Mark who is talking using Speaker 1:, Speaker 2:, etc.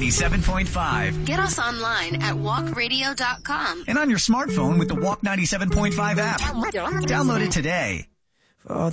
Speaker 1: 97.5.
Speaker 2: Get us online at walkradio.com.
Speaker 1: And on your smartphone with the Walk 97.5 app. Download it today.
Speaker 3: For all